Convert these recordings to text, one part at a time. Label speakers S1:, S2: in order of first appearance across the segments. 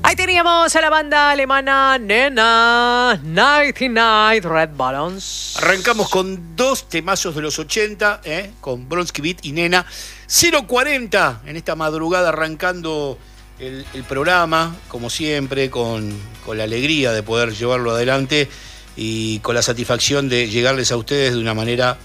S1: Ahí teníamos a la banda alemana Nena, 99 Red Balloons.
S2: Arrancamos con dos temazos de los 80, con Bronski Beat y Nena. 0:40 en esta madrugada arrancando el programa, como siempre, con la alegría de poder llevarlo adelante y con la satisfacción de llegarles a ustedes de una manera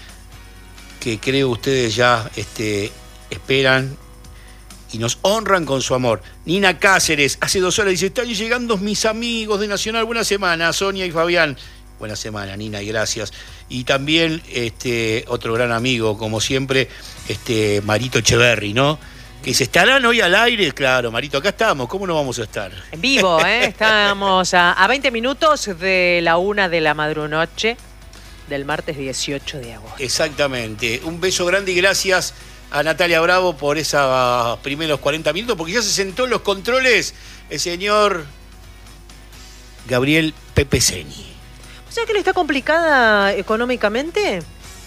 S2: que creo ustedes ya esperan y nos honran con su amor. Nina Cáceres, hace 2 horas, dice: están llegando mis amigos de Nacional. Buena semana, Sonia y Fabián. Buena semana, Nina, y gracias. Y también otro gran amigo, como siempre, Marito Echeverry, ¿no? Que dice: ¿estarán hoy al aire? Claro, Marito, acá estamos. ¿Cómo no vamos a estar?
S1: En vivo, estamos a 20 minutos de la 1 de la madrunoche del martes 18 de agosto.
S2: Exactamente. Un beso grande y gracias a Natalia Bravo por esos primeros 40 minutos, porque ya se sentó en los controles el señor Gabriel Pepeseni.
S1: ¿O sea que le está complicada económicamente?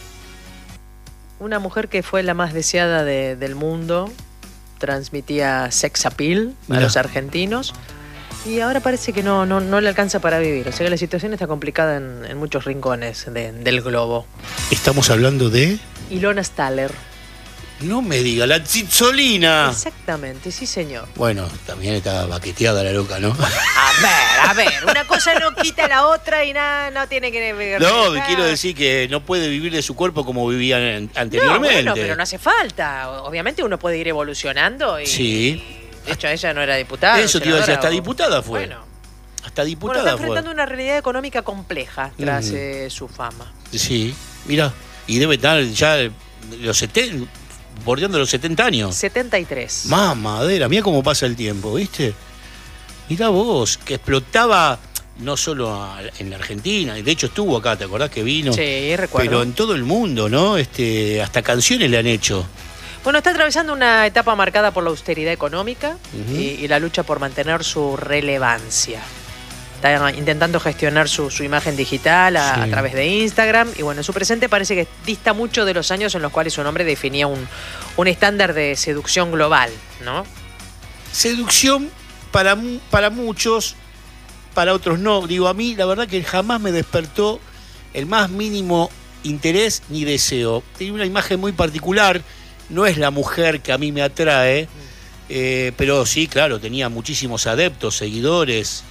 S1: Una mujer que fue la más deseada del mundo, transmitía sex appeal a los argentinos y ahora parece que no le alcanza para vivir. O sea que la situación está complicada en muchos rincones del globo.
S2: Estamos hablando de
S1: Ilona Staller.
S2: No me diga, la Zizzolina.
S1: Exactamente, sí señor.
S2: Bueno, también está baqueteada la loca, ¿no?
S1: A ver, una cosa no quita la otra y nada, no tiene que ver.
S2: No, quiero decir que no puede vivir de su cuerpo como vivían anteriormente.
S1: No, bueno, pero no hace falta. Obviamente uno puede ir evolucionando y...
S2: Sí.
S1: De hecho, ella no era diputada.
S2: Eso te iba a decir, hasta diputada fue.
S1: Bueno.
S2: Hasta diputada
S1: está
S2: fue.
S1: enfrentando una realidad económica compleja tras su fama.
S2: Sí, mira, y debe estar ya los 70... bordeando los 70 años.
S1: 73.
S2: Mamadera, mira cómo pasa el tiempo, ¿viste? Mirá vos, que explotaba no solo en la Argentina, de hecho estuvo acá, ¿te acordás que vino?
S1: Sí, recuerdo.
S2: Pero en todo el mundo, ¿no? Hasta canciones le han hecho.
S1: Bueno, está atravesando una etapa marcada por la austeridad económica y la lucha por mantener su relevancia. Está intentando gestionar su imagen digital a través de Instagram. Y bueno, su presente parece que dista mucho de los años en los cuales su nombre definía un estándar de seducción global, ¿no?
S2: Seducción para muchos, para otros no. Digo, a mí la verdad que jamás me despertó el más mínimo interés ni deseo. Tiene una imagen muy particular, no es la mujer que a mí me atrae, pero sí, claro, tenía muchísimos adeptos, seguidores,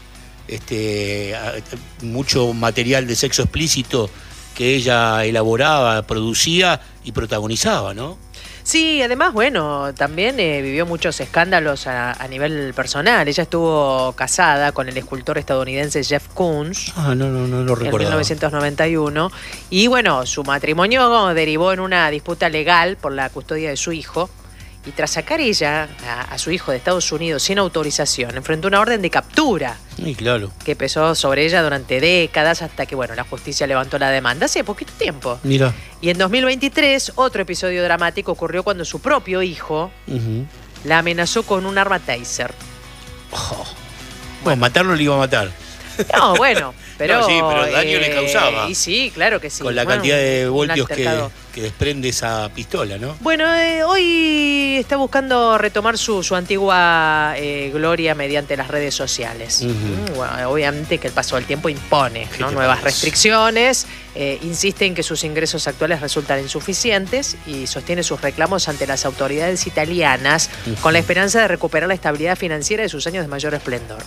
S2: mucho material de sexo explícito que ella elaboraba, producía y protagonizaba, ¿no?
S1: Sí, además, bueno, también vivió muchos escándalos a nivel personal. Ella estuvo casada con el escultor estadounidense Jeff Koons.
S2: No lo recordaba.
S1: En 1991. Y bueno, su matrimonio derivó en una disputa legal por la custodia de su hijo. Y tras sacar ella a su hijo de Estados Unidos sin autorización, enfrentó una orden de captura.
S2: Sí, claro.
S1: Que pesó sobre ella durante décadas hasta que, bueno, la justicia levantó la demanda hace poquito tiempo.
S2: Mira.
S1: Y en 2023, otro episodio dramático ocurrió cuando su propio hijo la amenazó con un arma taser.
S2: Bueno, matarlo le iba a matar.
S1: No, bueno, pero...
S2: No, sí, pero daño le causaba.
S1: Y sí, claro que sí.
S2: Con la cantidad de voltios que desprende esa pistola, ¿no?
S1: Bueno, hoy está buscando retomar su antigua gloria mediante las redes sociales. Bueno, obviamente que el paso del tiempo impone, ¿no? Nuevas restricciones, insiste en que sus ingresos actuales resultan insuficientes y sostiene sus reclamos ante las autoridades italianas con la esperanza de recuperar la estabilidad financiera de sus años de mayor esplendor.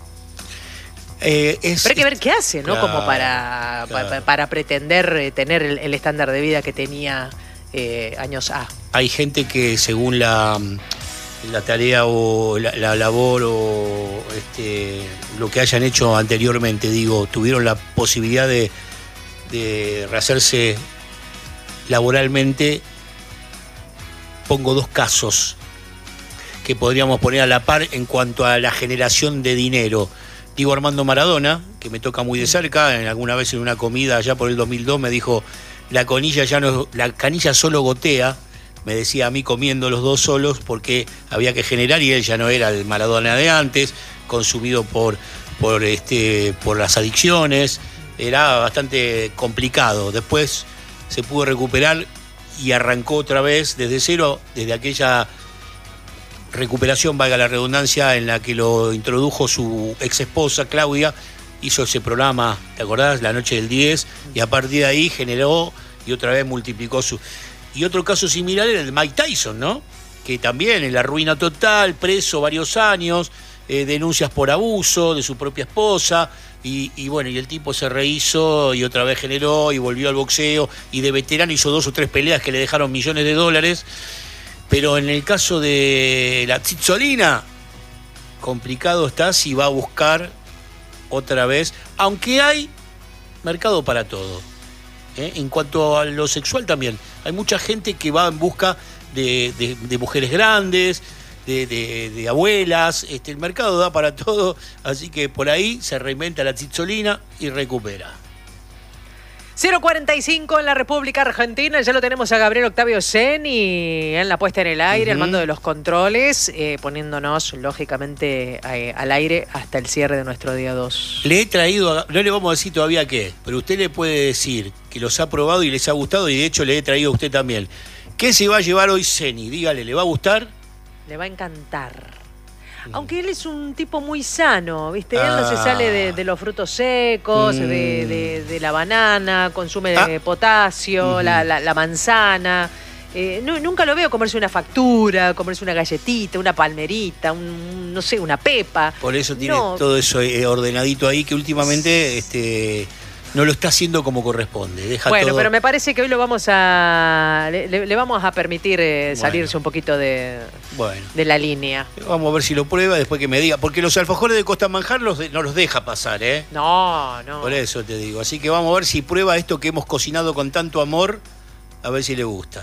S1: Pero hay que ver qué hace, ¿no? Claro, como para pretender tener el estándar de vida que tenía años A.
S2: Hay gente que según la tarea o la labor o lo que hayan hecho anteriormente, digo, tuvieron la posibilidad de rehacerse laboralmente. Pongo 2 casos que podríamos poner a la par en cuanto a la generación de dinero. Digo, Armando Maradona, que me toca muy de cerca, alguna vez en una comida allá por el 2002 me dijo: la canilla solo gotea, me decía a mí comiendo los dos solos, porque había que generar y él ya no era el Maradona de antes, consumido por las adicciones, era bastante complicado. Después se pudo recuperar y arrancó otra vez desde cero, desde aquella recuperación, valga la redundancia, en la que lo introdujo su ex esposa Claudia, hizo ese programa, ¿te acordás? La noche del 10, y a partir de ahí generó y otra vez multiplicó su... Y otro caso similar era el de Mike Tyson, ¿no? Que también en la ruina total, preso varios años, denuncias por abuso de su propia esposa, y bueno, y el tipo se rehizo y otra vez generó y volvió al boxeo, y de veterano hizo 2 o 3 peleas que le dejaron millones de dólares. Pero en el caso de la Tzolina, complicado está si va a buscar otra vez, aunque hay mercado para todo. En cuanto a lo sexual también, hay mucha gente que va en busca de mujeres grandes, de abuelas, el mercado da para todo, así que por ahí se reinventa la Tzolina y recupera.
S1: 0:45 en la República Argentina, ya lo tenemos a Gabriel Octavio Ceni en la puesta en el aire, al mando de los controles, poniéndonos lógicamente al aire hasta el cierre de nuestro día 2.
S2: Le he traído, no le vamos a decir todavía qué, pero usted le puede decir que los ha probado y les ha gustado, y de hecho le he traído a usted también. ¿Qué se va a llevar hoy Ceni? Dígale, ¿le va a gustar?
S1: Le va a encantar. Aunque él es un tipo muy sano, ¿viste? Él no se sale de los frutos secos, de la banana, consume potasio, la manzana. Nunca lo veo comerse una factura, comerse una galletita, una palmerita, no sé, una pepa.
S2: Por eso tiene todo eso ordenadito ahí, que últimamente no lo está haciendo como corresponde. Deja todo...
S1: pero me parece que hoy lo vamos a le vamos a permitir salirse un poquito de la línea.
S2: Vamos a ver si lo prueba después que me diga, porque los alfajores de Costa Manjar no los deja pasar, ¿eh?
S1: No.
S2: Por eso te digo. Así que vamos a ver si prueba esto que hemos cocinado con tanto amor, a ver si le gusta.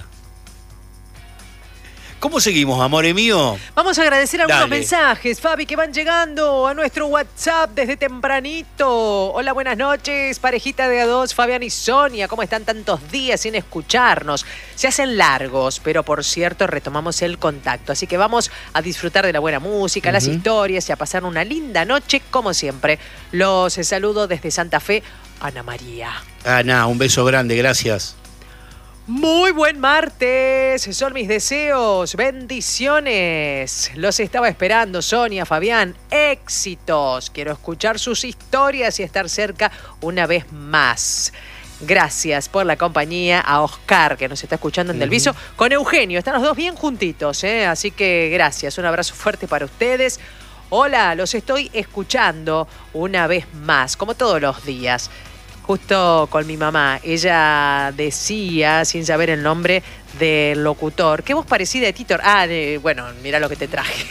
S2: ¿Cómo seguimos, amore mío?
S1: Vamos a agradecer algunos mensajes, Fabi, que van llegando a nuestro WhatsApp desde tempranito. Hola, buenas noches, parejita de A2, Fabián y Sonia. ¿Cómo están tantos días sin escucharnos? Se hacen largos, pero por cierto retomamos el contacto. Así que vamos a disfrutar de la buena música, las historias y a pasar una linda noche, como siempre. Los saludo desde Santa Fe, Ana María.
S2: Ana, un beso grande, gracias.
S1: Muy buen martes, son mis deseos, bendiciones. Los estaba esperando, Sonia, Fabián, éxitos. Quiero escuchar sus historias y estar cerca una vez más. Gracias por la compañía a Oscar, que nos está escuchando en Del Viso, con Eugenio. Están los dos bien juntitos, así que gracias. Un abrazo fuerte para ustedes. Hola, los estoy escuchando una vez más, como todos los días. Justo con mi mamá, ella decía, sin saber el nombre del locutor, qué voz parecida de Titor. Bueno, mira lo que te traje.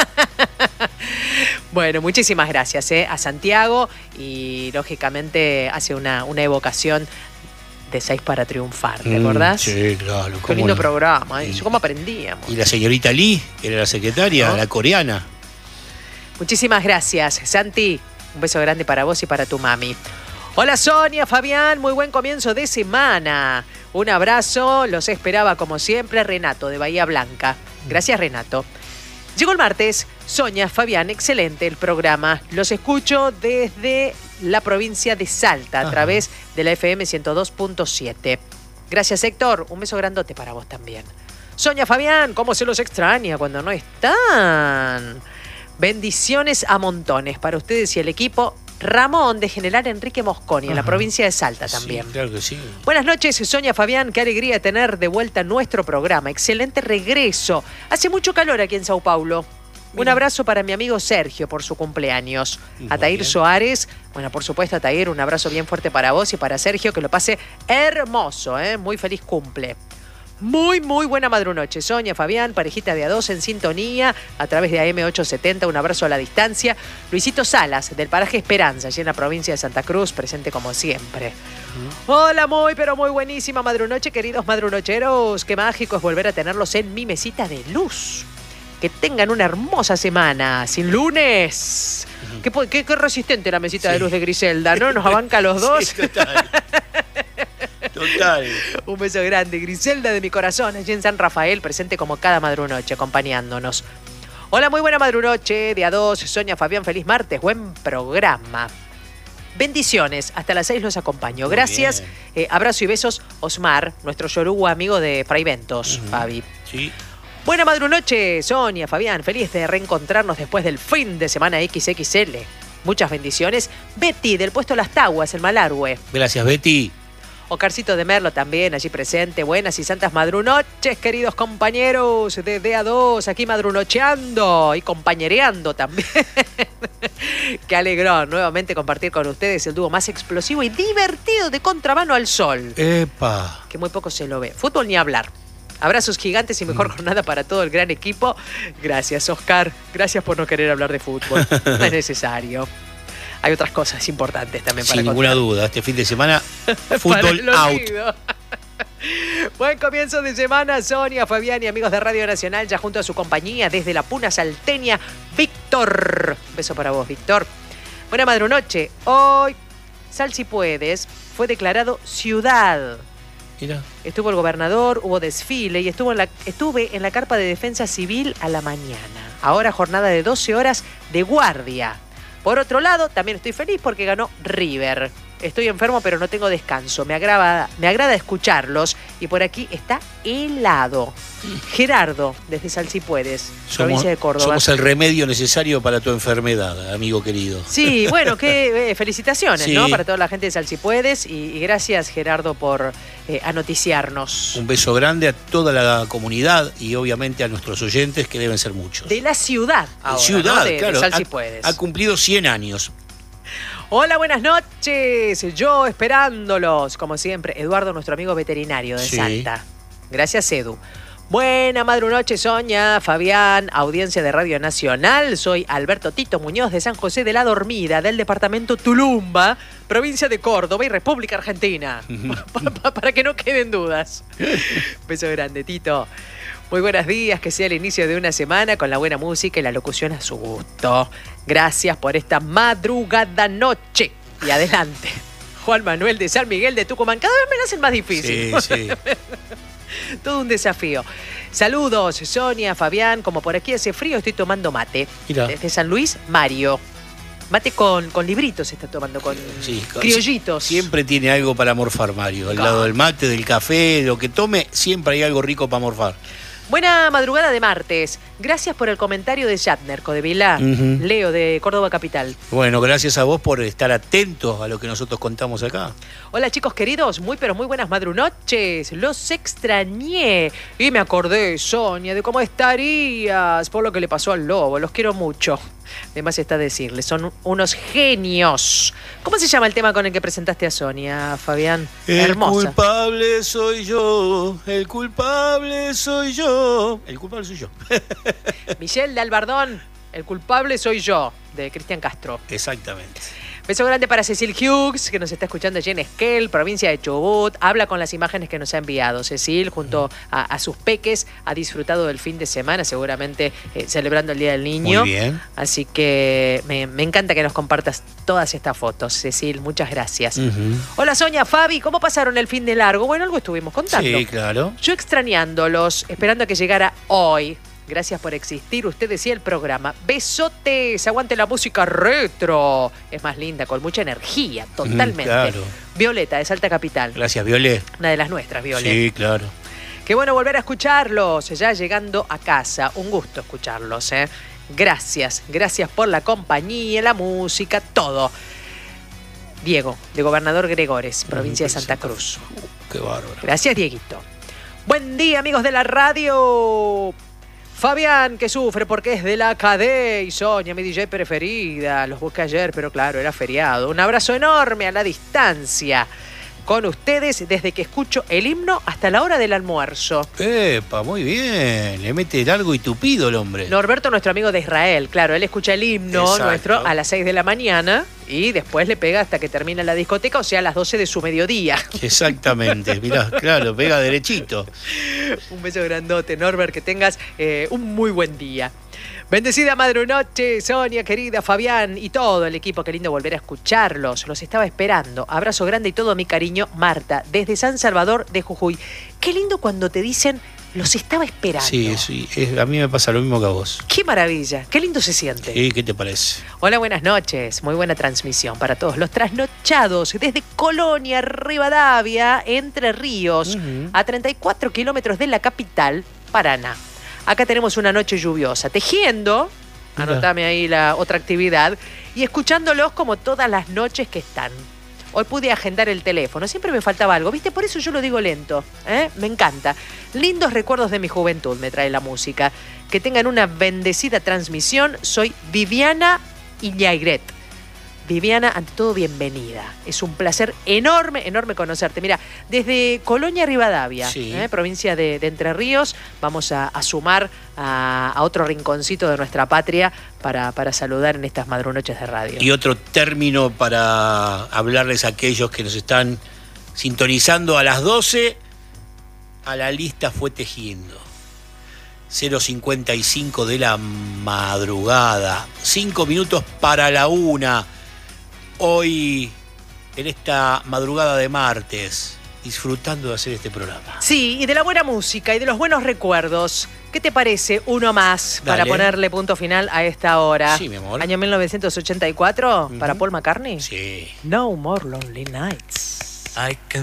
S1: Bueno, muchísimas gracias a Santiago, y lógicamente hace una evocación de 6 para triunfar, ¿te acordás?
S2: Sí, claro.
S1: Qué lindo programa, ¿cómo aprendíamos?
S2: Y la señorita Lee, que era la secretaria, la coreana.
S1: Muchísimas gracias, Santi. Un beso grande para vos y para tu mami. Hola Sonia, Fabián, muy buen comienzo de semana. Un abrazo, los esperaba como siempre, Renato de Bahía Blanca. Gracias, Renato. Llegó el martes, Sonia, Fabián, excelente el programa. Los escucho desde la provincia de Salta a través de la FM 102.7. Gracias, Héctor, un beso grandote para vos también. Sonia, Fabián, cómo se los extraña cuando no están. Bendiciones a montones para ustedes y el equipo. Ramón de General Enrique Mosconi, en la provincia de Salta también.
S2: Sí, claro que sí.
S1: Buenas noches, Sonia, Fabián, qué alegría tener de vuelta nuestro programa. Excelente regreso. Hace mucho calor aquí en Sao Paulo. Un abrazo para mi amigo Sergio por su cumpleaños. Atair Soares, bueno, por supuesto, Atair, un abrazo bien fuerte para vos y para Sergio, que lo pase hermoso, muy feliz cumple. Muy, muy buena madrunoche, Sonia, Fabián, parejita de A2 en sintonía, a través de AM870, un abrazo a la distancia. Luisito Salas, del paraje Esperanza, allí en la provincia de Santa Cruz, presente como siempre. Hola, muy, pero muy buenísima madrunoche, queridos madrunocheros. Qué mágico es volver a tenerlos en mi mesita de luz. Que tengan una hermosa semana, sin lunes. Qué resistente la mesita de luz de Griselda, ¿no? Nos abanca a los dos.
S2: Sí, total.
S1: Un beso grande, Griselda de mi corazón, allí en San Rafael, presente como cada madrunoche, acompañándonos. Hola, muy buena madrunoche de A2, Sonia, Fabián, feliz martes, buen programa. Bendiciones, hasta las 6 los acompaño. Gracias, abrazo y besos, Osmar, nuestro yoruba amigo de Fraiventos, Fabi.
S2: Sí.
S1: Buena madrunoche, Sonia, Fabián. Feliz de reencontrarnos después del fin de semana XXL. Muchas bendiciones. Betty, del puesto Las Taguas, el Malargüe.
S2: Gracias, Betty.
S1: Ocarcito de Merlo también allí presente. Buenas y santas madrunoches, queridos compañeros de DA2, aquí madrunocheando y compañereando también. Qué alegrón nuevamente compartir con ustedes el dúo más explosivo y divertido de Contramano al Sol.
S2: ¡Epa!
S1: Que muy poco se lo ve. Fútbol ni hablar. Abrazos gigantes y mejor jornada para todo el gran equipo. Gracias, Oscar. Gracias por no querer hablar de fútbol. No es necesario. Hay otras cosas importantes también para
S2: Sin ninguna duda, este fin de semana, fútbol out.
S1: Buen comienzo de semana, Sonia, Fabián y amigos de Radio Nacional, ya junto a su compañía desde la Puna Salteña, Víctor. Un beso para vos, Víctor. Buena madrunoche. Hoy, Sal Si Puedes fue declarado ciudad.
S2: Mira.
S1: Estuvo el gobernador, hubo desfile y estuve en la carpa de defensa civil a la mañana. Ahora jornada de 12 horas de guardia. Por otro lado, también estoy feliz porque ganó River. Estoy enfermo, pero no tengo descanso. Me agrada escucharlos. Y por aquí está helado. Gerardo, desde Sal Si Puedes, provincia de Córdoba.
S2: Somos el remedio necesario para tu enfermedad, amigo querido.
S1: Sí, bueno, felicitaciones, sí, ¿no? Para toda la gente de Sal Si Puedes. Y gracias, Gerardo, por anoticiarnos.
S2: Un beso grande a toda la comunidad y obviamente a nuestros oyentes, que deben ser muchos.
S1: De la ciudad ahora,
S2: ciudad,
S1: ¿no?
S2: claro.
S1: De Sal Si Puedes.
S2: Ha cumplido 100 años.
S1: Hola, buenas noches. Yo esperándolos, como siempre. Eduardo, nuestro amigo veterinario de Salta. Gracias, Edu. Buena madrunoche, Sonia, Fabián, audiencia de Radio Nacional. Soy Alberto Tito Muñoz de San José de la Dormida, del departamento Tulumba, provincia de Córdoba y República Argentina. Para que no queden dudas. Beso grande, Tito. Muy buenos días, que sea el inicio de una semana con la buena música y la locución a su gusto. Gracias por esta madrugada noche. Y adelante. Juan Manuel de San Miguel de Tucumán. Cada vez me lo hacen más difícil.
S2: Sí.
S1: Todo un desafío. Saludos, Sonia, Fabián. Como por aquí hace frío, estoy tomando mate.
S2: Mira.
S1: Desde San Luis, Mario. Mate con libritos se está tomando, con criollitos.
S2: Siempre tiene algo para morfar, Mario. Al lado del mate, del café, lo que tome, siempre hay algo rico para morfar.
S1: Buena madrugada de martes. Gracias por el comentario de Shatner, Codevila. Leo, de Córdoba Capital.
S2: Bueno, gracias a vos por estar atentos a lo que nosotros contamos acá.
S1: Hola, chicos queridos. Pero muy buenas madrunoches. Los extrañé. Y me acordé, Sonia, de cómo estarías por lo que le pasó al lobo. Los quiero mucho. Además está decirles, son unos genios. ¿Cómo se llama el tema con el que presentaste a Sonia, Fabián? Hermosa.
S2: El culpable soy yo, el culpable soy yo. El culpable soy yo.
S1: Michelle de Albardón, el culpable soy yo, de Cristian Castro.
S2: Exactamente.
S1: Beso grande para Cecil Hughes, que nos está escuchando allí en Esquel, provincia de Chubut. Habla con las imágenes que nos ha enviado. Cecil, junto a sus peques, ha disfrutado del fin de semana, seguramente celebrando el Día del Niño.
S2: Muy bien.
S1: Así que me encanta que nos compartas todas estas fotos, Cecil. Muchas gracias. Hola, Sonia, Fabi, ¿cómo pasaron el fin de largo? Bueno, algo estuvimos contando.
S2: Sí, claro.
S1: Yo extrañándolos, esperando a que llegara hoy. Gracias por existir, ustedes y el programa. Besotes, aguante la música retro. Es más linda, con mucha energía, totalmente.
S2: Claro.
S1: Violeta, de Salta Capital.
S2: Gracias, Violet.
S1: Una de las nuestras, Violet.
S2: Sí, claro.
S1: Qué bueno volver a escucharlos, ya llegando a casa. Un gusto escucharlos, ¿eh? Gracias por la compañía, la música, todo. Diego, de Gobernador Gregores, provincia de Santa Cruz.
S2: Qué bárbaro.
S1: Gracias, Dieguito. Buen día, amigos de la radio. Fabián, que sufre porque es de la KD, y Sonia, mi DJ preferida. Los busqué ayer, pero claro, era feriado. Un abrazo enorme a la distancia. Con ustedes desde que escucho el himno hasta la hora del almuerzo.
S2: Epa, muy bien. Le mete largo y tupido el hombre.
S1: Norberto, nuestro amigo de Israel. Claro, él escucha el himno nuestro a las 6 de la mañana y después le pega hasta que termina la discoteca, o sea, a las 12 de su mediodía.
S2: Exactamente. Mirá, claro, pega derechito.
S1: Un beso grandote, Norbert. Que tengas un muy buen día. Bendecida madrunoche, Sonia, querida, Fabián y todo el equipo. Qué lindo volver a escucharlos. Los estaba esperando. Abrazo grande y todo mi cariño, Marta, desde San Salvador de Jujuy. Qué lindo cuando te dicen, los estaba esperando.
S2: Sí, a mí me pasa lo mismo que a vos.
S1: Qué maravilla, qué lindo se siente.
S2: Sí, ¿qué te parece?
S1: Hola, buenas noches. Muy buena transmisión para todos los trasnochados desde Colonia, Rivadavia, Entre Ríos, a 34 kilómetros de la capital, Paraná. Acá tenemos una noche lluviosa, tejiendo, anotame ahí la otra actividad, y escuchándolos como todas las noches que están. Hoy pude agendar el teléfono, siempre me faltaba algo, ¿viste? Por eso yo lo digo lento, me encanta. Lindos recuerdos de mi juventud me trae la música. Que tengan una bendecida transmisión. Soy Viviana Iñaigret. Viviana, ante todo, bienvenida. Es un placer enorme conocerte. Mira, desde Colonia Rivadavia, provincia de Entre Ríos, vamos a sumar a otro rinconcito de nuestra patria para saludar en estas madrunoches de radio.
S2: Y otro término para hablarles a aquellos que nos están sintonizando a las 12, a la lista fue tejiendo. 0:55 de la madrugada, 5 minutos para la 1. Hoy, en esta madrugada de martes, disfrutando de hacer este programa.
S1: Sí, y de la buena música y de los buenos recuerdos. ¿Qué te parece uno más para ponerle punto final a esta hora?
S2: Sí, mi amor.
S1: Año 1984, para Paul McCartney.
S2: Sí.
S1: No More Lonely Nights.